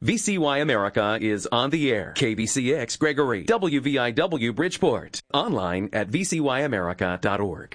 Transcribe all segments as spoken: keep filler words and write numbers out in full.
V C Y America is on the air. K B C X Gregory, W V I W Bridgeport. Online at v c y america dot org.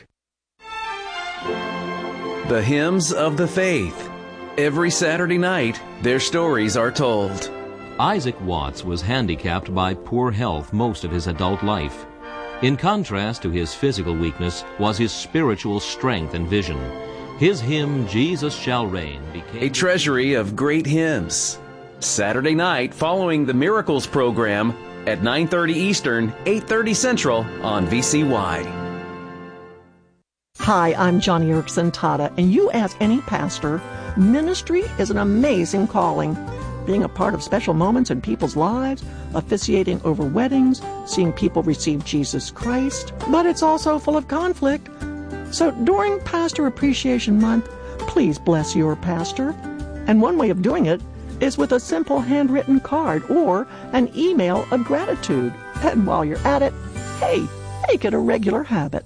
The Hymns of the Faith. Every Saturday night, their stories are told. Isaac Watts was handicapped by poor health most of his adult life. In contrast to his physical weakness was his spiritual strength and vision. His hymn, Jesus Shall Reign, became a treasury of great hymns. Saturday night following the Miracles program at nine thirty Eastern, eight thirty Central on V C Y. Hi, I'm Johnny Erickson Tata, and you ask any pastor, ministry is an amazing calling. Being a part of special moments in people's lives, officiating over weddings, seeing people receive Jesus Christ, but it's also full of conflict. So during Pastor Appreciation Month, please bless your pastor. And one way of doing it is with a simple handwritten card or an email of gratitude. And while you're at it, hey, make it a regular habit.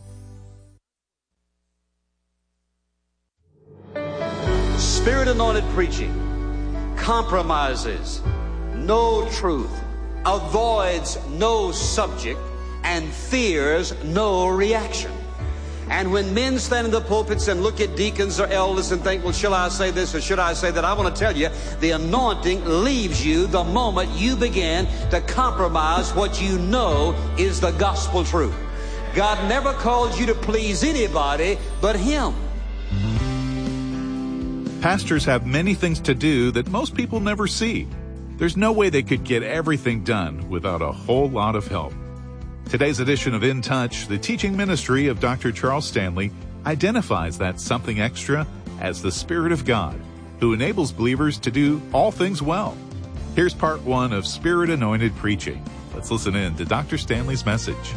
Spirit-anointed preaching compromises no truth, avoids no subject, and fears no reaction. And when men stand in the pulpits and look at deacons or elders and think, well, shall I say this or should I say that? I want to tell you, the anointing leaves you the moment you begin to compromise what you know is the gospel truth. God never called you to please anybody but Him. Pastors have many things to do that most people never see. There's no way they could get everything done without a whole lot of help. Today's edition of In Touch, the teaching ministry of Doctor Charles Stanley, identifies that something extra as the Spirit of God, who enables believers to do all things well. Here's part one of Spirit-Anointed Preaching. Let's listen in to Doctor Stanley's message.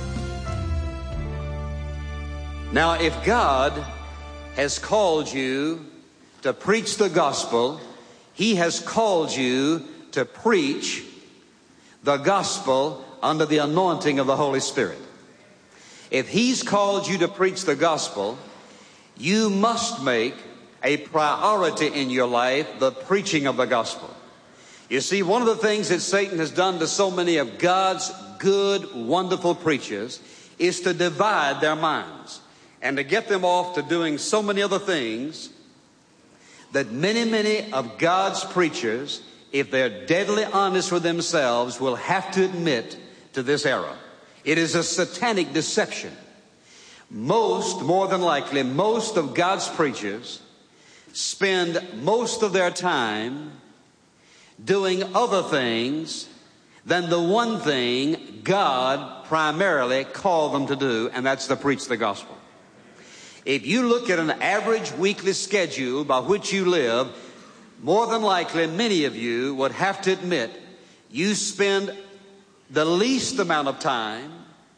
Now, if God has called you to preach the gospel, He has called you to preach the gospel under the anointing of the Holy Spirit. If He's called you to preach the gospel, you must make a priority in your life the preaching of the gospel. You see, one of the things that Satan has done to so many of God's good, wonderful preachers is to divide their minds and to get them off to doing so many other things that many, many of God's preachers, if they're deadly honest with themselves, will have to admit to this error. It is a satanic deception. Most, more than likely, most of God's preachers spend most of their time doing other things than the one thing God primarily called them to do, and that's to preach the gospel. If you look at an average weekly schedule by which you live, more than likely many of you would have to admit you spend the least amount of time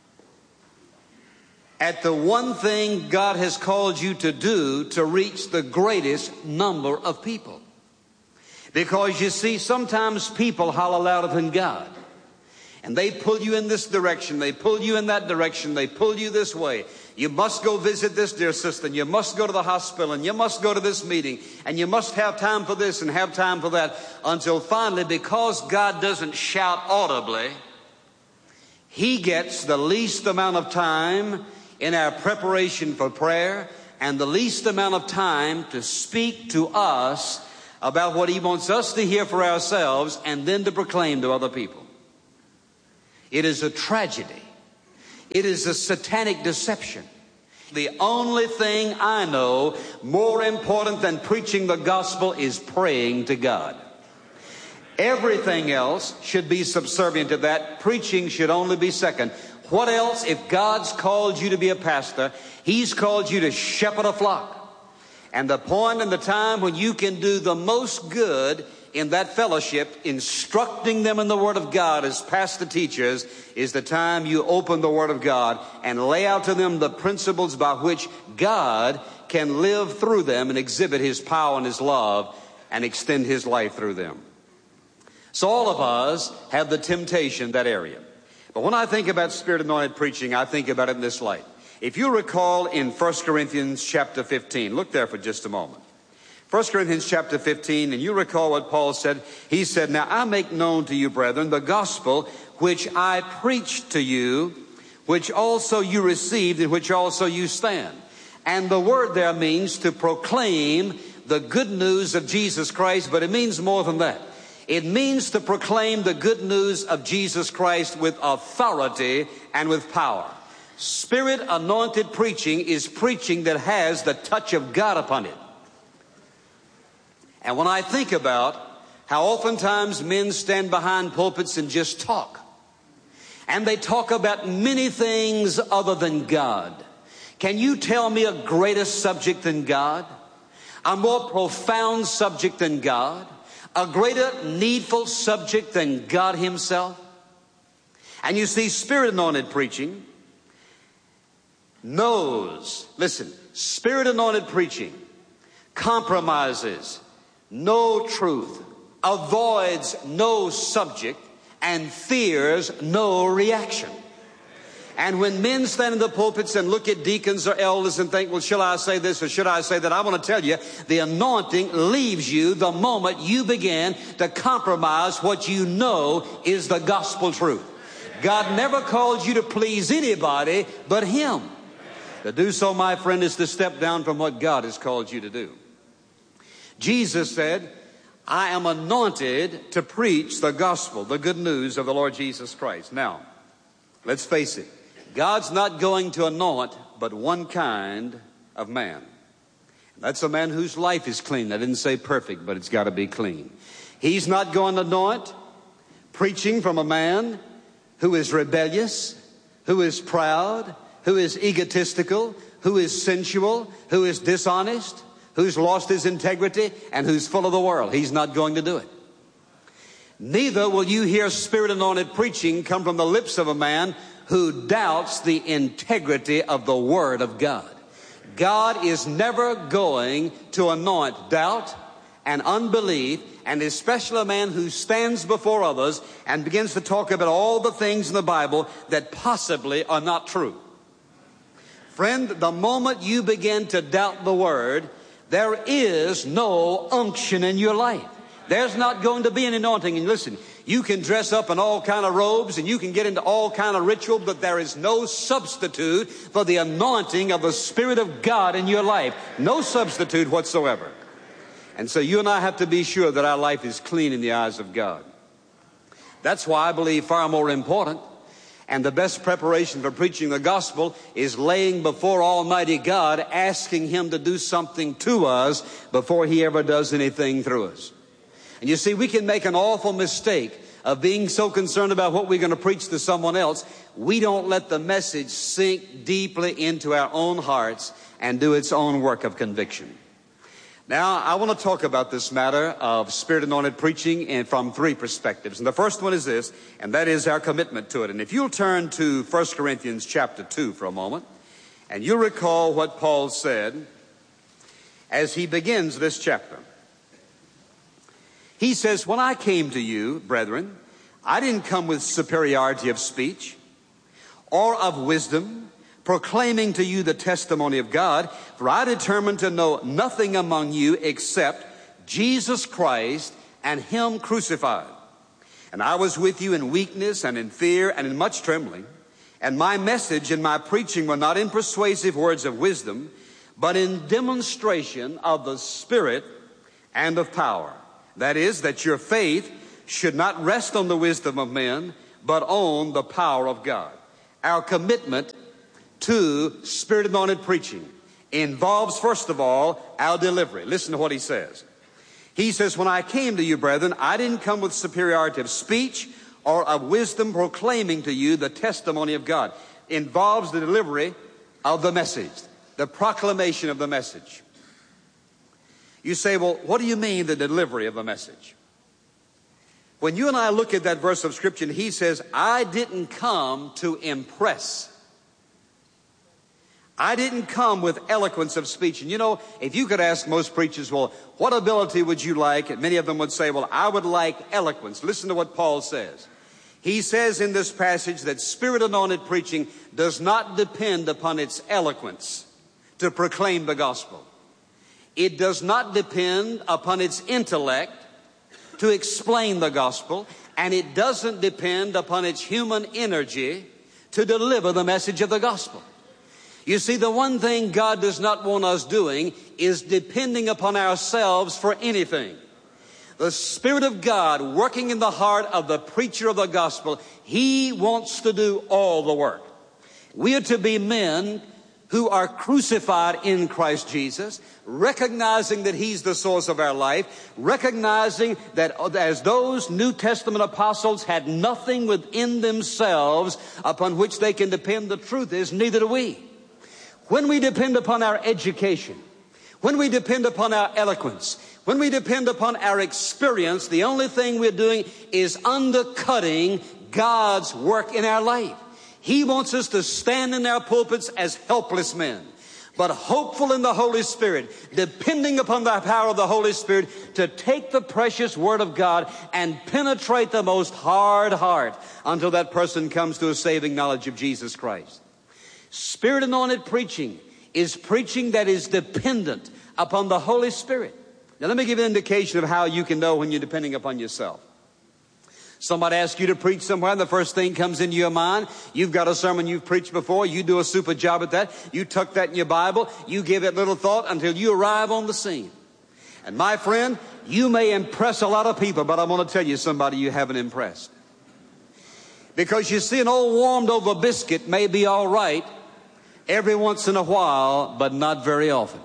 at the one thing God has called you to do to reach the greatest number of people. Because you see, sometimes people holler louder than God. And they pull you in this direction, they pull you in that direction, they pull you this way. You must go visit this dear sister, and you must go to the hospital, and you must go to this meeting, and you must have time for this and have time for that, until finally, because God doesn't shout audibly, He gets the least amount of time in our preparation for prayer and the least amount of time to speak to us about what He wants us to hear for ourselves and then to proclaim to other people. It is a tragedy. It is a satanic deception. The only thing I know more important than preaching the gospel is praying to God. Everything else should be subservient to that. Preaching should only be second. What else? If God's called you to be a pastor, He's called you to shepherd a flock. And the point and the time when you can do the most good in that fellowship, instructing them in the Word of God as pastor teachers, is the time you open the Word of God and lay out to them the principles by which God can live through them and exhibit His power and His love and extend His life through them. So all of us have the temptation, that area. But when I think about Spirit-anointed preaching, I think about it in this light. If you recall in First Corinthians chapter fifteen, look there for just a moment. First Corinthians chapter fifteen, and you recall what Paul said. He said, now I make known to you, brethren, the gospel which I preached to you, which also you received, in which also you stand. And the word there means to proclaim the good news of Jesus Christ, but it means more than that. It means to proclaim the good news of Jesus Christ with authority and with power. Spirit-anointed preaching is preaching that has the touch of God upon it. And when I think about how oftentimes men stand behind pulpits and just talk, and they talk about many things other than God. Can you tell me a greater subject than God? A more profound subject than God? A greater needful subject than God Himself? And you see, Spirit-anointed preaching knows, listen, Spirit-anointed preaching compromises no truth, avoids no subject, and fears no reaction. And when men stand in the pulpits and look at deacons or elders and think, well, shall I say this or should I say that? I want to tell you, the anointing leaves you the moment you begin to compromise what you know is the gospel truth. God never called you to please anybody but Him. To do so, my friend, is to step down from what God has called you to do. Jesus said, I am anointed to preach the gospel, the good news of the Lord Jesus Christ. Now, let's face it. God's not going to anoint but one kind of man. That's a man whose life is clean. I didn't say perfect, but it's got to be clean. He's not going to anoint preaching from a man who is rebellious, who is proud, who is egotistical, who is sensual, who is dishonest, who's lost his integrity, and who's full of the world. He's not going to do it. Neither will you hear Spirit-anointed preaching come from the lips of a man who doubts the integrity of the Word of God. God is never going to anoint doubt and unbelief, and especially a man who stands before others and begins to talk about all the things in the Bible that possibly are not true. Friend, the moment you begin to doubt the Word, there is no unction in your life. There's not going to be an anointing. And listen, you can dress up in all kind of robes and you can get into all kind of ritual, but there is no substitute for the anointing of the Spirit of God in your life. No substitute whatsoever. And so you and I have to be sure that our life is clean in the eyes of God. That's why I believe far more important and the best preparation for preaching the gospel is laying before Almighty God, asking Him to do something to us before He ever does anything through us. And you see, we can make an awful mistake of being so concerned about what we're going to preach to someone else. We don't let the message sink deeply into our own hearts and do its own work of conviction. Now, I want to talk about this matter of Spirit-anointed preaching and from three perspectives. And the first one is this, and that is our commitment to it. And if you'll turn to First Corinthians chapter two for a moment, and you'll recall what Paul said as he begins this chapter. He says, when I came to you, brethren, I didn't come with superiority of speech or of wisdom, proclaiming to you the testimony of God, for I determined to know nothing among you except Jesus Christ and Him crucified. And I was with you in weakness and in fear and in much trembling. And my message and my preaching were not in persuasive words of wisdom, but in demonstration of the Spirit and of power. That is, that your faith should not rest on the wisdom of men, but on the power of God. Our commitment to Spirit-anointed preaching involves, first of all, our delivery. Listen to what he says. He says, when I came to you, brethren, I didn't come with superiority of speech or of wisdom, proclaiming to you the testimony of God. Involves the delivery of the message, the proclamation of the message. You say, well, what do you mean the delivery of the message? When you and I look at that verse of Scripture, he says, I didn't come to impress. I didn't come with eloquence of speech. And you know, if you could ask most preachers, well, what ability would you like? And many of them would say, well, I would like eloquence. Listen to what Paul says. He says in this passage that Spirit-anointed preaching does not depend upon its eloquence to proclaim the gospel. It does not depend upon its intellect to explain the gospel, and it doesn't depend upon its human energy to deliver the message of the gospel. You see, the one thing God does not want us doing is depending upon ourselves for anything. The Spirit of God working in the heart of the preacher of the gospel, He wants to do all the work. We are to be men who are crucified in Christ Jesus, recognizing that He's the source of our life, recognizing that as those New Testament apostles had nothing within themselves upon which they can depend, the truth is, neither do we. When we depend upon our education, when we depend upon our eloquence, when we depend upon our experience, the only thing we're doing is undercutting God's work in our life. He wants us to stand in our pulpits as helpless men, but hopeful in the Holy Spirit, depending upon the power of the Holy Spirit to take the precious Word of God and penetrate the most hard heart until that person comes to a saving knowledge of Jesus Christ. Spirit-anointed preaching is preaching that is dependent upon the Holy Spirit. Now, let me give you an indication of how you can know when you're depending upon yourself. Somebody asks you to preach somewhere, and the first thing comes into your mind, you've got a sermon you've preached before, you do a super job at that, you tuck that in your Bible, you give it little thought until you arrive on the scene. And my friend, you may impress a lot of people, but I'm going to tell you somebody you haven't impressed. Because you see, an old warmed over biscuit may be all right every once in a while, but not very often.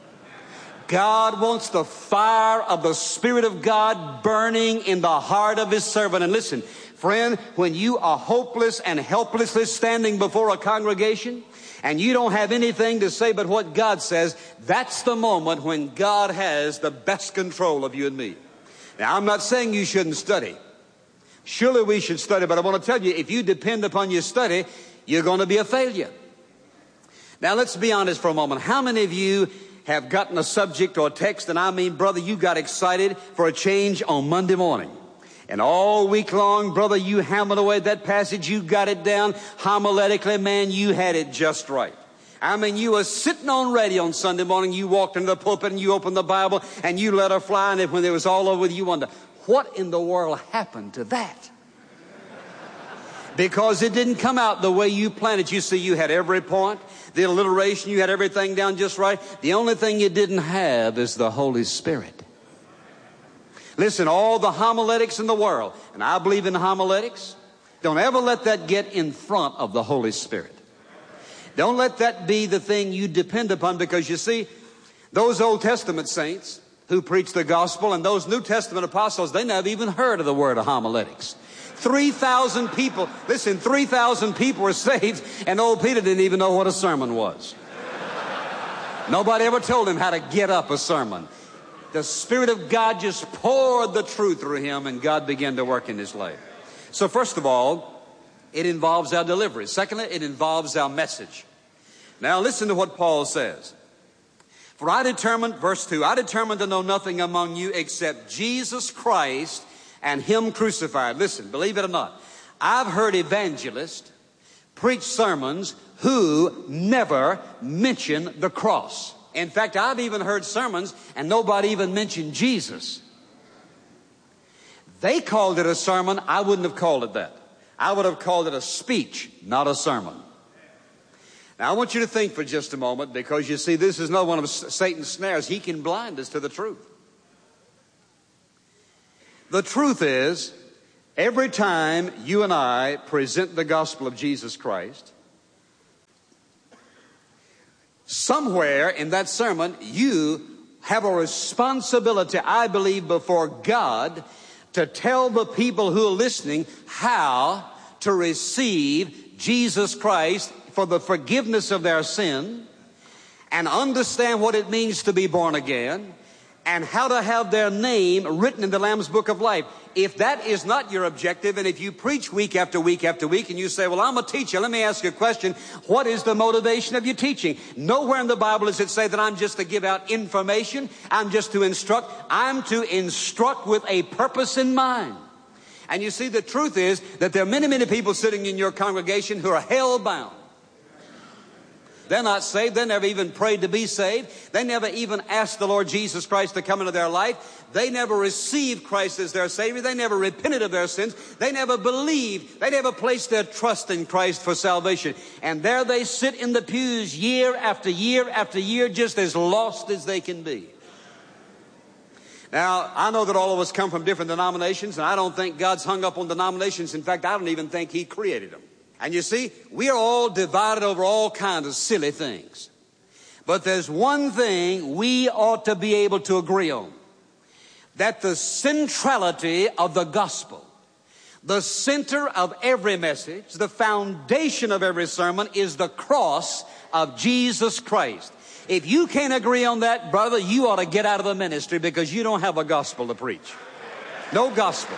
God wants the fire of the Spirit of God burning in the heart of His servant. And listen, friend, when you are hopeless and helplessly standing before a congregation and you don't have anything to say but what God says, that's the moment when God has the best control of you and me. Now, I'm not saying you shouldn't study. Surely we should study, but I want to tell you, if you depend upon your study, you're going to be a failure. Now, let's be honest for a moment. How many of you have gotten a subject or a text, and I mean, brother, you got excited for a change on Monday morning. And all week long, brother, you hammered away that passage, you got it down homiletically, man, you had it just right. I mean, you were sitting on radio on Sunday morning, you walked into the pulpit and you opened the Bible and you let her fly, and when it was all over with, you wonder, what in the world happened to that? Because it didn't come out the way you planned it. You see, you had every point, the alliteration, you had everything down just right. The only thing you didn't have is the Holy Spirit. Listen, all the homiletics in the world, and I believe in homiletics, don't ever let that get in front of the Holy Spirit. Don't let that be the thing you depend upon, because you see, those Old Testament saints who preached the gospel and those New Testament apostles, they never even heard of the word of homiletics. three thousand people, listen, three thousand people were saved, and old Peter didn't even know what a sermon was. Nobody ever told him how to get up a sermon. The Spirit of God just poured the truth through him, and God began to work in his life. So first of all, it involves our delivery. Secondly, it involves our message. Now listen to what Paul says. For I determined, verse two, I determined to know nothing among you except Jesus Christ and Him crucified. Listen, believe it or not, I've heard evangelists preach sermons who never mention the cross. In fact, I've even heard sermons and nobody even mentioned Jesus. They called it a sermon. I wouldn't have called it that. I would have called it a speech, not a sermon. Now, I want you to think for just a moment, because you see, this is not one of Satan's snares. He can blind us to the truth. The truth is, every time you and I present the gospel of Jesus Christ, somewhere in that sermon, you have a responsibility, I believe, before God to tell the people who are listening how to receive Jesus Christ for the forgiveness of their sin and understand what it means to be born again and how to have their name written in the Lamb's Book of Life. If that is not your objective, and if you preach week after week after week and you say, well, I'm a teacher, let me ask you a question. What is the motivation of your teaching? Nowhere in the Bible does it say that I'm just to give out information. I'm just to instruct. I'm to instruct with a purpose in mind. And you see, the truth is that there are many, many people sitting in your congregation who are hell-bound. They're not saved. They never even prayed to be saved. They never even asked the Lord Jesus Christ to come into their life. They never received Christ as their Savior. They never repented of their sins. They never believed. They never placed their trust in Christ for salvation. And there they sit in the pews year after year after year, just as lost as they can be. Now, I know that all of us come from different denominations, and I don't think God's hung up on denominations. In fact, I don't even think He created them. And you see, we are all divided over all kinds of silly things. But there's one thing we ought to be able to agree on. That the centrality of the gospel, the center of every message, the foundation of every sermon is the cross of Jesus Christ. If you can't agree on that, brother, you ought to get out of the ministry because you don't have a gospel to preach. No gospel.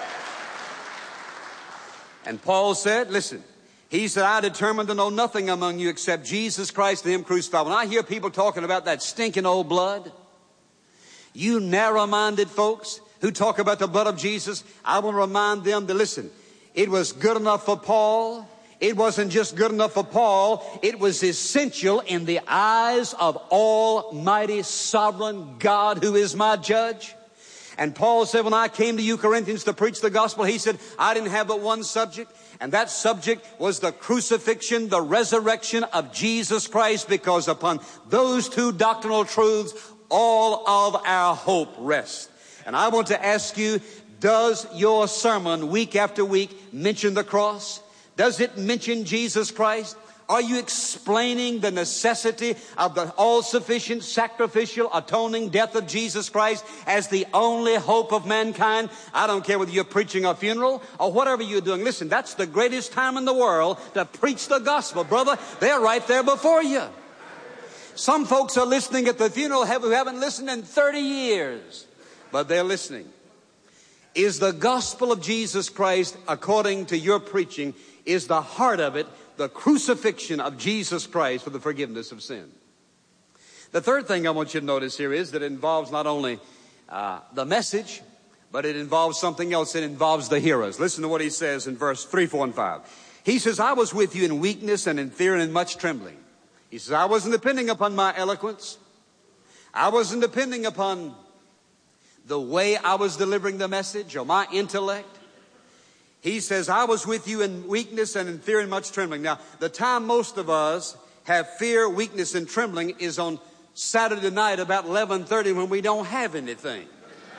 And Paul said, listen, he said, I determined to know nothing among you except Jesus Christ and Him crucified. When I hear people talking about that stinking old blood, you narrow-minded folks who talk about the blood of Jesus, I want to remind them to listen. It was good enough for Paul. It wasn't just good enough for Paul. It was essential in the eyes of Almighty Sovereign God who is my judge. And Paul said, when I came to you, Corinthians, to preach the gospel, he said, I didn't have but one subject. And that subject was the crucifixion, the resurrection of Jesus Christ, because upon those two doctrinal truths, all of our hope rests. And I want to ask you, does your sermon week after week mention the cross? Does it mention Jesus Christ? Are you explaining the necessity of the all-sufficient, sacrificial, atoning death of Jesus Christ as the only hope of mankind? I don't care whether you're preaching a funeral or whatever you're doing. Listen, that's the greatest time in the world to preach the gospel, brother. They're right there before you. Some folks are listening at the funeral who haven't listened in thirty years, but they're listening. Is the gospel of Jesus Christ, according to your preaching, is the heart of it the crucifixion of Jesus Christ for the forgiveness of sin? The third thing I want you to notice here is that it involves not only uh, the message, but it involves something else. It involves the hearers. Listen to what he says in verse three, four, and five. He says, I was with you in weakness and in fear and in much trembling. He says, I wasn't depending upon my eloquence. I wasn't depending upon the way I was delivering the message or my intellect. He says, I was with you in weakness and in fear and much trembling. Now, the time most of us have fear, weakness, and trembling is on Saturday night about eleven thirty when we don't have anything.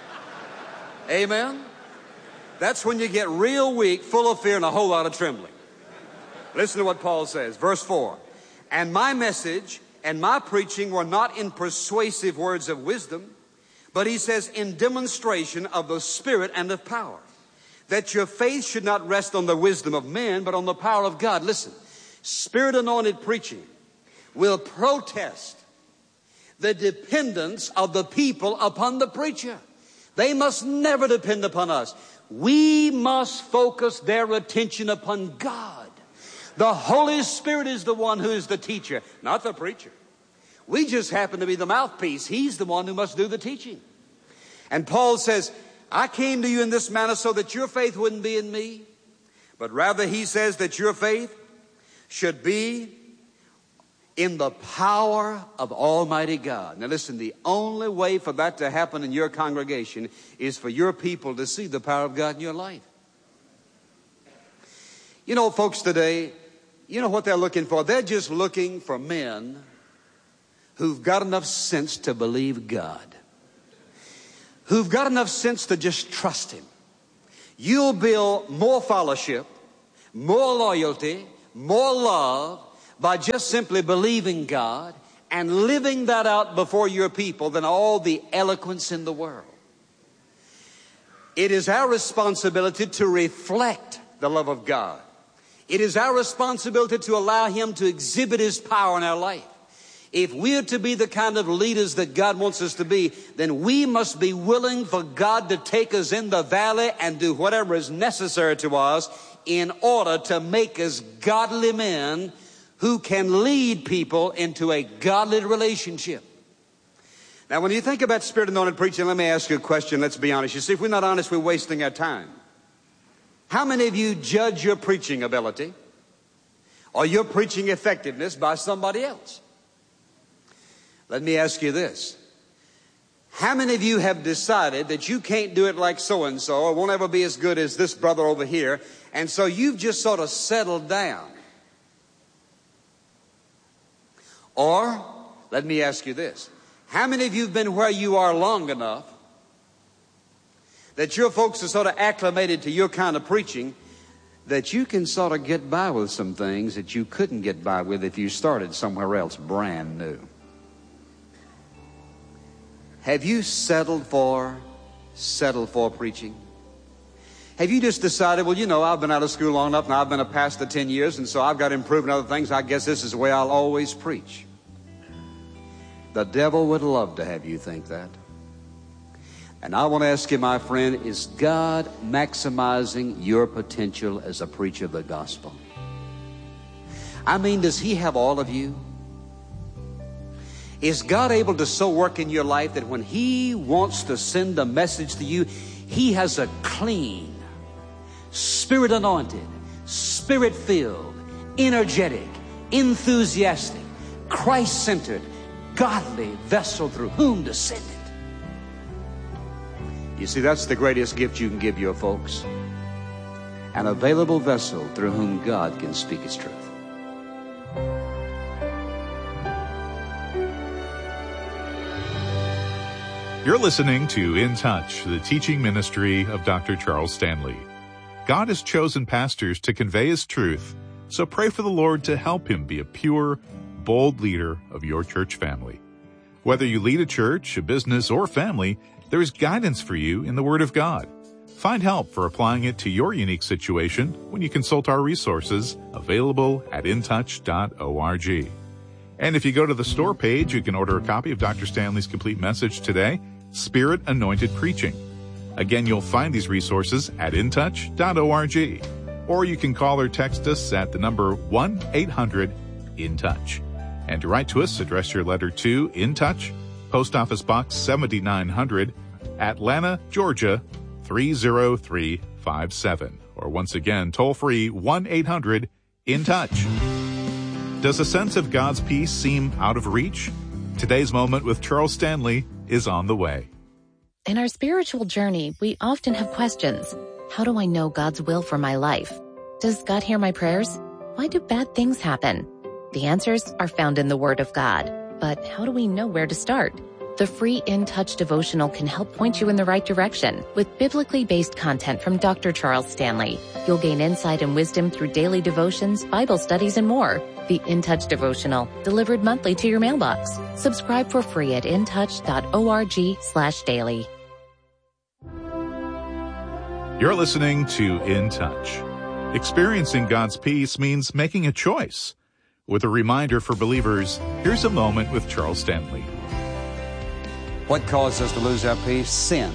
Amen? That's when you get real weak, full of fear, and a whole lot of trembling. Listen to what Paul says, verse four. And my message and my preaching were not in persuasive words of wisdom, but he says in demonstration of the Spirit and of power, that your faith should not rest on the wisdom of men, but on the power of God. Listen, Spirit-anointed preaching will protest the dependence of the people upon the preacher. They must never depend upon us. We must focus their attention upon God. The Holy Spirit is the one who is the teacher, not the preacher. We just happen to be the mouthpiece. He's the one who must do the teaching. And Paul says, I came to you in this manner so that your faith wouldn't be in me, but rather he says that your faith should be in the power of Almighty God. Now listen, the only way for that to happen in your congregation is for your people to see the power of God in your life. You know, folks today, you know what they're looking for? They're just looking for men who've got enough sense to believe God, who've got enough sense to just trust Him. You'll build more fellowship, more loyalty, more love by just simply believing God and living that out before your people than all the eloquence in the world. It is our responsibility to reflect the love of God. It is our responsibility to allow Him to exhibit His power in our life. If we're to be the kind of leaders that God wants us to be, then we must be willing for God to take us in the valley and do whatever is necessary to us in order to make us godly men who can lead people into a godly relationship. Now, when you think about Spirit-anointed preaching, let me ask you a question. Let's be honest. You see, if we're not honest, we're wasting our time. How many of you judge your preaching ability or your preaching effectiveness by somebody else. Let me ask you this. How many of you have decided that you can't do it like so-and-so, or won't ever be as good as this brother over here, and so you've just sort of settled down? Or, let me ask you this. How many of you have been where you are long enough that your folks are sort of acclimated to your kind of preaching that you can sort of get by with some things that you couldn't get by with if you started somewhere else brand new? Have you settled for, settled for preaching? Have you just decided, well, you know, I've been out of school long enough, and I've been a pastor ten years, and so I've got to improve in other things. I guess this is the way I'll always preach. The devil would love to have you think that. And I want to ask you, my friend, is God maximizing your potential as a preacher of the gospel? I mean, does He have all of you? Is God able to so work in your life that when He wants to send a message to you, He has a clean, Spirit-anointed, Spirit-filled, energetic, enthusiastic, Christ-centered, godly vessel through whom to send it? You see, that's the greatest gift you can give your folks. An available vessel through whom God can speak His truth. You're listening to In Touch, the teaching ministry of Doctor Charles Stanley. God has chosen pastors to convey His truth, so pray for the Lord to help Him be a pure, bold leader of your church family. Whether you lead a church, a business, or family, there is guidance for you in the Word of God. Find help for applying it to your unique situation when you consult our resources available at in touch dot org. And if you go to the store page, you can order a copy of Doctor Stanley's complete message today, Spirit Anointed Preaching. Again, you'll find these resources at in touch dot org. Or you can call or text us at the number one eight hundred in touch. And to write to us, address your letter to In Touch, Post Office Box seventy-nine hundred, Atlanta, Georgia, three zero three five seven. Or once again, toll free one eight hundred in touch. Does a sense of God's peace seem out of reach? Today's Moment with Charles Stanley is on the way. In our spiritual journey, we often have questions. How do I know God's will for my life? Does God hear my prayers? Why do bad things happen? The answers are found in the Word of God. But how do we know where to start? The free In Touch devotional can help point you in the right direction with biblically based content from Doctor Charles Stanley. You'll gain insight and wisdom through daily devotions, Bible studies, and more. The In Touch devotional, delivered monthly to your mailbox. Subscribe for free at in touch dot org slash daily. You're listening to In Touch. Experiencing God's peace means making a choice. With a reminder for believers, here's a moment with Charles Stanley. What causes us to lose our peace? Sin.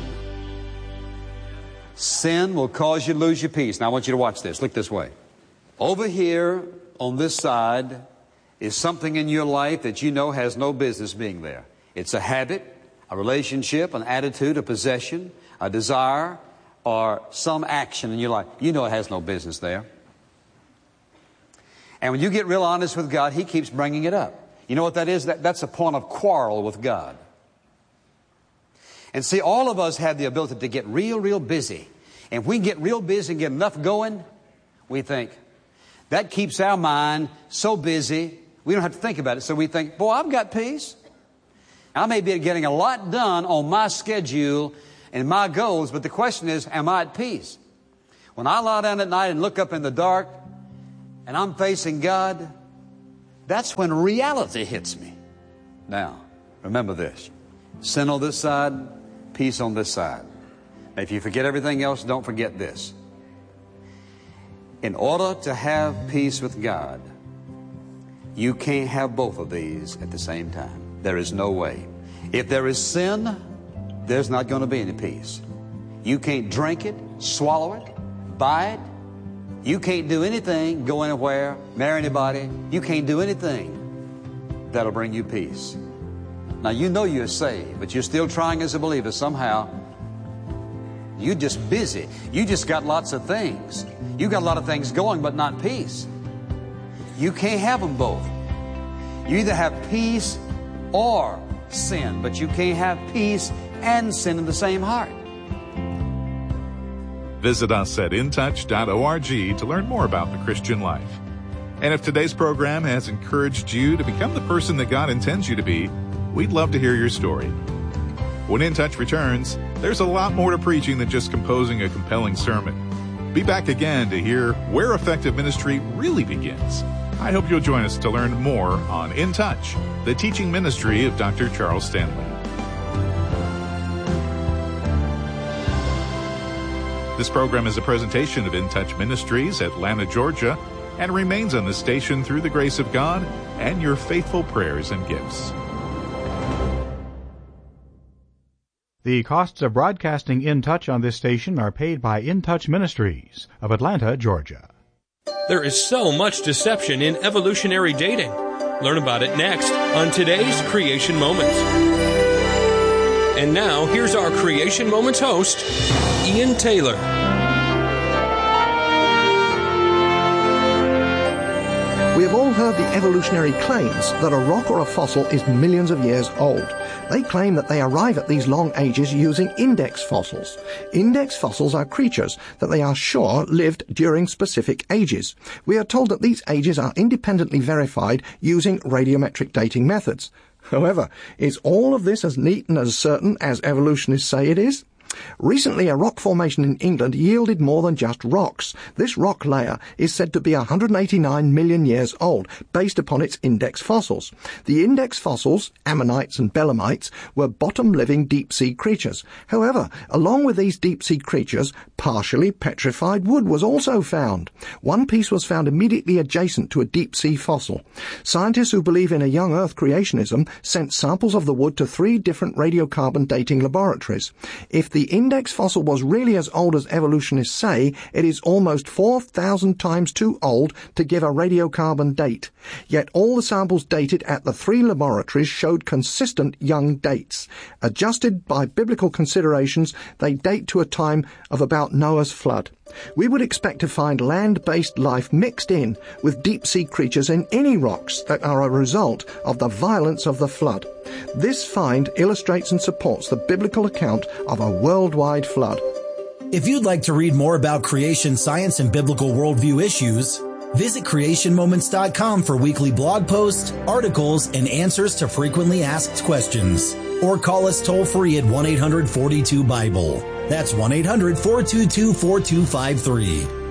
Sin will cause you to lose your peace. Now I want you to watch this. Look this way. Over here on this side is something in your life that you know has no business being there. It's a habit, a relationship, an attitude, a possession, a desire, or some action in your life. You know it has no business there. And when you get real honest with God, He keeps bringing it up. You know what that is? That, that's a point of quarrel with God. And see, all of us have the ability to get real, real busy. And if we get real busy and get enough going, we think, that keeps our mind so busy, we don't have to think about it. So we think, boy, I've got peace. I may be getting a lot done on my schedule and my goals, but the question is, am I at peace? When I lie down at night and look up in the dark, and I'm facing God, that's when reality hits me. Now, remember this. Sin on this side, peace on this side. Now, if you forget everything else, don't forget this. In order to have peace with God, you can't have both of these at the same time. There is no way. If there is sin, there's not going to be any peace. You can't drink it, swallow it, buy it. You can't do anything, go anywhere, marry anybody. You can't do anything that'll bring you peace. Now, you know you're saved, but you're still trying as a believer somehow. You're just busy. You just got lots of things. You got a lot of things going, but not peace. You can't have them both. You either have peace or sin, but you can't have peace and sin in the same heart. Visit us at in touch dot org to learn more about the Christian life. And if today's program has encouraged you to become the person that God intends you to be, we'd love to hear your story. When In Touch returns, there's a lot more to preaching than just composing a compelling sermon. Be back again to hear where effective ministry really begins. I hope you'll join us to learn more on In Touch, the teaching ministry of Doctor Charles Stanley. This program is a presentation of In Touch Ministries, Atlanta, Georgia, and remains on this station through the grace of God and your faithful prayers and gifts. The costs of broadcasting In Touch on this station are paid by In Touch Ministries of Atlanta, Georgia. There is so much deception in evolutionary dating. Learn about it next on today's Creation Moments. And now, here's our Creation Moments host, Ian Taylor. We have all heard the evolutionary claims that a rock or a fossil is millions of years old. They claim that they arrive at these long ages using index fossils. Index fossils are creatures that they are sure lived during specific ages. We are told that these ages are independently verified using radiometric dating methods. However, is all of this as neat and as certain as evolutionists say it is? Recently, a rock formation in England yielded more than just rocks. This rock layer is said to be one hundred eighty-nine million years old, based upon its index fossils. The index fossils, ammonites and belemnites, were bottom-living deep-sea creatures. However, along with these deep-sea creatures, partially petrified wood was also found. One piece was found immediately adjacent to a deep-sea fossil. Scientists who believe in a young Earth creationism sent samples of the wood to three different radiocarbon dating laboratories. If the index fossil was really as old as evolutionists say, it is almost four thousand times too old to give a radiocarbon date. Yet all the samples dated at the three laboratories showed consistent young dates. Adjusted by biblical considerations, they date to a time of about Noah's flood. We would expect to find land-based life mixed in with deep-sea creatures in any rocks that are a result of the violence of the flood. This find illustrates and supports the biblical account of a worldwide flood. If you'd like to read more about creation science and biblical worldview issues, visit creation moments dot com for weekly blog posts, articles, and answers to frequently asked questions. Or call us toll-free at one eight hundred forty-two Bible. That's one eight hundred four two two four two five three.